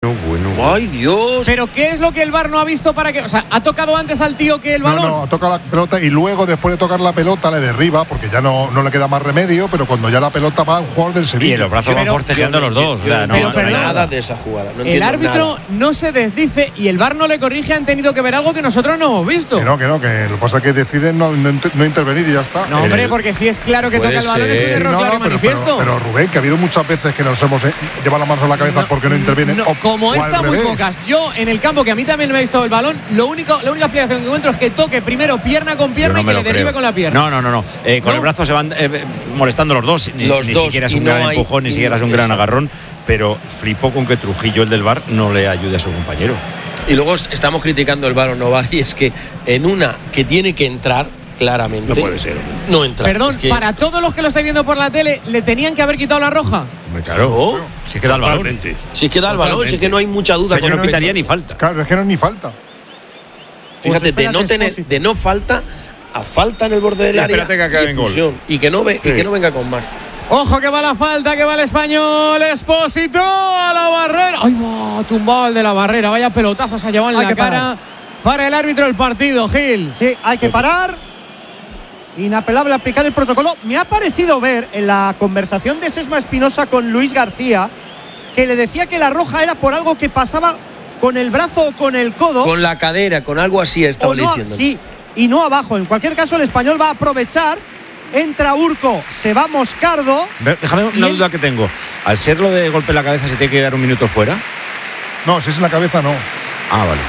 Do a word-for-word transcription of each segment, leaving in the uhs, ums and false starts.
bueno. ¡Ay, Dios! ¿Pero qué es lo que el V A R no ha visto para que...? O sea, ¿ha tocado antes al tío que el balón? No, no, toca la pelota y luego, después de tocar la pelota, le derriba, porque ya no, no le queda más remedio, pero cuando ya la pelota va a un jugador del Sevilla. Y los brazos van forcejeando los dos. Yo, yo, o sea, no, pero, no, pero no, nada nada de esa jugada. No el árbitro nada. no se desdice y el V A R no le corrige. Han tenido que ver algo que nosotros no hemos visto. Que no, que no, que lo que pasa es que deciden no, no, no intervenir y ya está. No, hombre, porque si es claro que Puede toca el balón, es un ser. error No, claro no, y pero, manifiesto. pero, pero, Rubén, que ha habido muchas veces que nos hemos eh, llevado la mano a la cabeza No, porque no intervienen. no, o, como o al esta, muy revés. pocas. Yo, en el campo, que a mí también me ha visto el balón, lo único, la única explicación que encuentro es que toque primero pierna con Yo pierna no y me que lo le derive creo. con la pierna. No, no, no, no. Eh, con ¿No? el brazo se van eh, molestando los dos. Ni, Los ni dos, siquiera es y un no gran hay- empujón, ni y siquiera es un no- gran exacto. agarrón. Pero flipó con que Trujillo, el del V A R, no le ayude a su compañero. Y luego estamos criticando el V A R o no V A R, y es que en una que tiene que entrar, claramente. No puede ser. No entra. Perdón, Es que- para todos los que lo estáis viendo por la tele, ¿le tenían que haber quitado la roja? Hombre, claro. No. Si es que da el balón. Totalmente. Si es que da el balón, si es que no hay mucha O duda. sea, yo con no respecto. pitaría ni falta. Claro, es que no es ni falta. Fíjate, de espérate, no tener, Expósito. de no falta a falta en el borde del Sí, área. espérate que acabe y en gol. expulsión. Y que no ve, y Sí. que no venga con más. Ojo que va la falta, que va el español. Expósito a la barrera. ¡Ay, va! Tumbado el de la barrera. Vaya pelotazo se ha llevado en Hay la que cara. parar. Para el árbitro del partido, Gil. Sí, hay que parar. Inapelable aplicar el protocolo. Me ha parecido ver en la conversación de Sesma Espinosa con Luis García que le decía que la roja era por algo que pasaba con el brazo o con el codo. Con la cadera, con algo así estaba o no, diciendo. sí, y no abajo. En cualquier caso, el español va a aprovechar. Entra Urco, se va Moscardo. Ve- Déjame Y una él- duda que tengo. Al ser lo de golpe en la cabeza, ¿se tiene que dar un minuto fuera? No, si es en la cabeza, no. Ah, vale.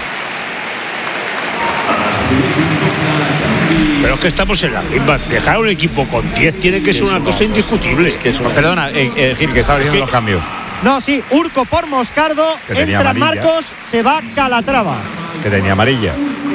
Pero es que estamos en la misma. Dejar a un equipo con diez tiene que ser una cosa indiscutible. Es que es una- Perdona, eh, eh, Gil, que estaba diciendo Sí. los cambios. No, sí, Urco por Moscardo. Que tenía Entra amarilla. Marcos, se va Calatrava. Que tenía amarilla.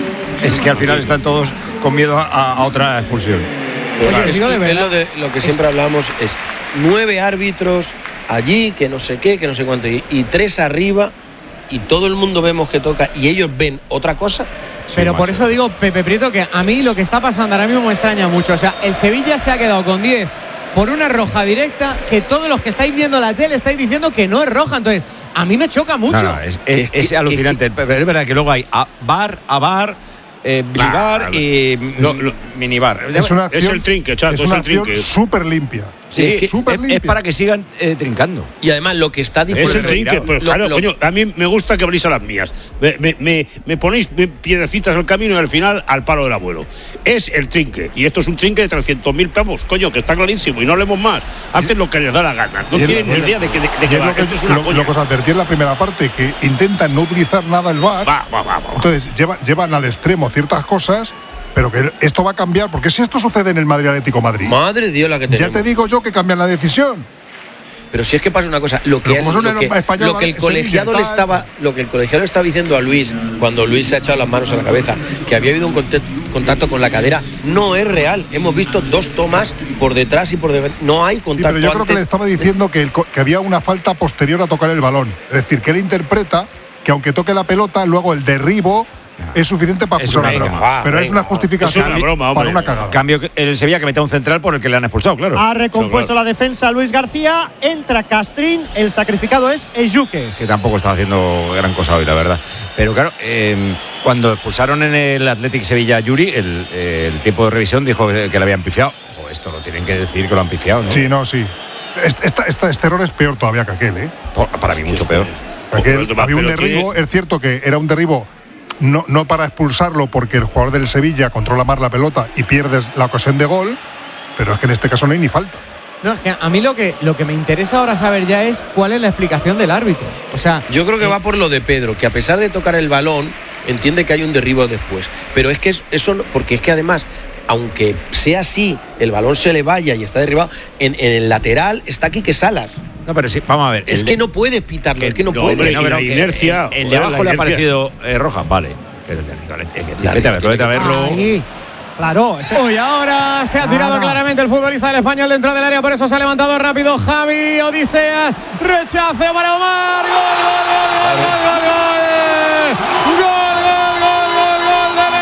Es que al final están todos con miedo a, a otra expulsión. Oye, Es- digo de es verdad. lo, de- lo que siempre hablamos es nueve árbitros allí, que no sé qué, que no sé cuánto, y, y tres arriba, y todo el mundo vemos que toca, y ellos ven otra cosa. Pero Sí, por macho. eso digo, Pepe Prieto, que a mí lo que está pasando ahora mismo me extraña mucho. O sea, el Sevilla se ha quedado con diez por una roja directa, que todos los que estáis viendo la tele estáis diciendo que no es roja. Entonces, a mí me choca mucho. No, no, es, es- Que- es que- alucinante. Pero es verdad que luego hay a bar, a bar, eh, bilibar Bah, y lo- lo- minibar. Es una Es acción, el trinque, chato, es es una el acción trinque. súper limpia. Sí, es sí, que súper es, limpia. es para que sigan eh, trincando. Y además lo que está Es diciendo. el trinque, retirado. pues Lo- claro, lo- coño, a mí me gusta que abrís a las mías. Me, me- me- me ponéis piedrecitas al camino y al final al palo del abuelo. Es el trinque. Y esto es un trinque de trescientos mil pavos, coño, que está clarísimo y no leemos más. Hacen lo que les da la gana. No Y es tienen lo- ni idea de que, de, de Y que es va. lo que, Esto es una lo- coña. lo que os advertí en la primera parte, que intentan no utilizar nada el V A R. Va, va, va, va. Entonces llevan, llevan al extremo ciertas cosas, pero que esto va a cambiar, porque si esto sucede en el Madrid Atlético Madrid, Madre de Dios la que ya tenemos. te digo yo que cambian la decisión. Pero si es que pasa una cosa, lo que, Pero como él- son lo en que, español, lo que el Sevilla, colegiado le tal. estaba, lo que el colegiado le estaba diciendo a Luis cuando Luis se ha echado las manos a la cabeza, que había habido un conte- contacto con la cadera, no es real. Hemos visto dos tomas por detrás y por detrás. No hay Sí, contacto. pero yo creo que antes. le estaba diciendo que, el co- que había una falta posterior a tocar el balón. Es decir, que él interpreta que aunque toque la pelota, luego el derribo es suficiente para Es acusar una a broma, va, Pero es venga, una justificación es una broma, para hombre. una cagada. Cambio que- el Sevilla que mete a un central por el que le han expulsado, claro. Ha recompuesto Claro. la defensa Luis García. Entra Castrín. El sacrificado es Ejuque. Que tampoco estaba haciendo gran cosa hoy, la verdad. Pero claro, eh, cuando expulsaron en el Athletic Sevilla a Yuri, el, eh, el tiempo de revisión dijo que, que le habían pifiado. Ojo, esto lo tienen que decir que lo han pifiado, ¿no? Sí, no, sí. Este, esta- esta- este error es peor todavía que aquel, ¿eh? Por- para mí mucho peor. Aquel, Pero había un tiene- derribo, es cierto que era un derribo no, no para expulsarlo porque el jugador del Sevilla controla más la pelota y pierdes la ocasión de gol, pero es que en este caso no hay ni falta. No, es que a mí lo que, lo que me interesa ahora saber ya es cuál es la explicación del árbitro. O sea, Yo creo que va por lo de Pedro, que a pesar de tocar el balón, entiende que hay un derribo después. Pero es que es- eso, no- porque es que además, aunque sea así, el balón se le vaya y está derribado, en, en el lateral está Quique Salas. No, pero sí, vamos a ver. Es el que de- no puede pitarlo, es que no no, puede. hombre, no, y pero la que inercia, El, el de joder, abajo la le ha inercia. parecido eh, roja, vale. Pero el de arriba, le- que- La vete a verlo, vete a verlo. Ahí. Claro, ese- uy, ahora se ha tirado Ah, no. claramente el futbolista del español dentro del área, por eso se ha levantado rápido Javi Odisea. Rechace para Omar. Gol, gol, gol, gol, gol, gol, gol. Gol, gol, gol, gol, gol del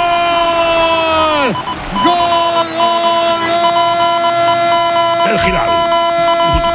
español. Gol, gol, gol. El girado.